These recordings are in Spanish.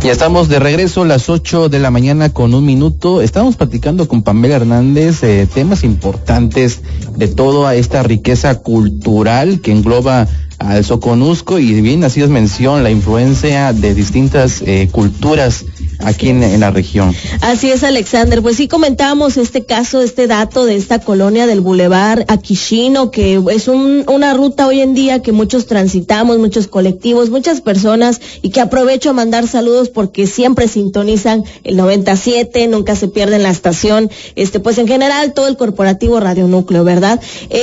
Ya estamos de regreso a las 8 de la mañana con 1 minuto. Estamos platicando con Pamela Hernández temas importantes de toda esta riqueza cultural que engloba al Soconusco, y bien hacías mención la influencia de distintas culturas aquí en la región. Así es, Alexander. Pues sí, comentábamos este caso, este dato de esta colonia del Boulevard Aquishino, que es una ruta hoy en día que muchos transitamos, muchos colectivos, muchas personas, y que aprovecho a mandar saludos porque siempre sintonizan el 97, nunca se pierden la estación, pues en general todo el corporativo Radio Núcleo, ¿verdad?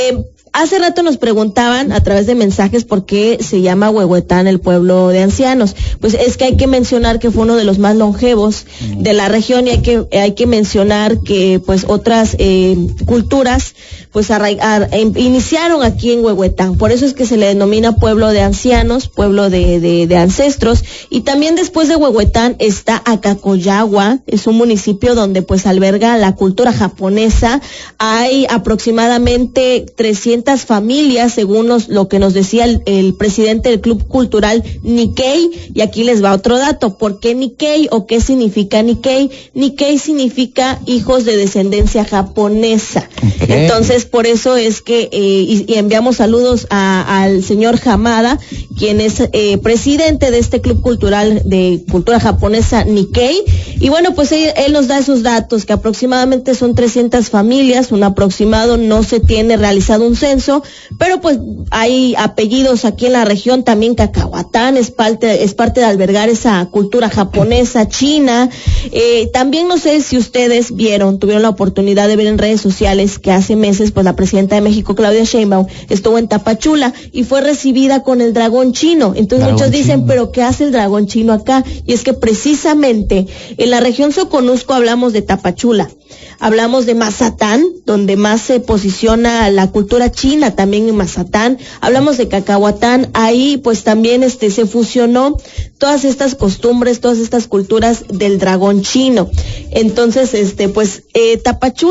Hace rato nos preguntaban a través de mensajes por qué se llama Huehuetán el pueblo de ancianos. Pues es que hay que mencionar que fue uno de los más longevos de la región, y hay que mencionar que pues otras culturas pues iniciaron aquí en Huehuetán. Por eso es que se le denomina pueblo de ancianos, pueblo de ancestros. Y también después de Huehuetán está Acacoyagua, es un municipio donde pues alberga la cultura japonesa. Hay aproximadamente 300 familias, según lo que nos decía el presidente del Club Cultural Nikkei. Y aquí les va otro dato. ¿Por qué Nikkei o qué significa Nikkei? Nikkei significa hijos de descendencia japonesa. Okay. Entonces, por eso es que y enviamos saludos al señor Hamada, quien es presidente de este Club Cultural de Cultura Japonesa Nikkei. Y bueno, pues él nos da esos datos, que aproximadamente son 300 familias, un aproximado, no se tiene realizado un censo, pero pues hay apellidos aquí en la región. También Cacahuatán es parte de albergar esa cultura japonesa, china. También no sé si ustedes tuvieron la oportunidad de ver en redes sociales que hace meses pues la presidenta de México, Claudia Sheinbaum, estuvo en Tapachula y fue recibida con el dragón chino. Entonces muchos dicen, ¿pero qué hace el dragón chino acá? Y es que precisamente en la región Soconusco hablamos de Tapachula, hablamos de Mazatán, donde más se posiciona la cultura china, también en Mazatán. Hablamos de Cacahuatán, ahí pues también se fusionó todas estas costumbres, todas estas culturas del dragón chino. Entonces, Tapachula